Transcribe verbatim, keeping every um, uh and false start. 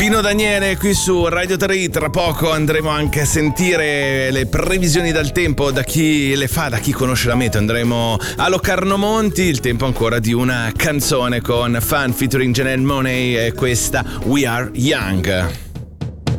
Pino Daniele qui su Radio tre. Tra poco andremo anche a sentire le previsioni del tempo da chi le fa, da chi conosce la meteo. Andremo a Locarno Monti. Il tempo ancora di una canzone con Fan featuring Janelle Monáe e questa We Are Young.